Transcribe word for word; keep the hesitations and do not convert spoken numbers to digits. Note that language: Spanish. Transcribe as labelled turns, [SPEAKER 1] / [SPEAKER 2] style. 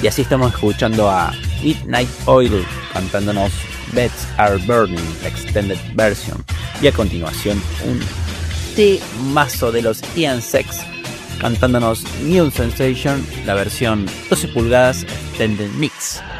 [SPEAKER 1] Y así estamos escuchando a Midnight Oil cantándonos Beds Are Burning, la extended version. Y a continuación un temazo de los Ian Sex cantándonos New Sensation, la versión doce pulgadas extended mix.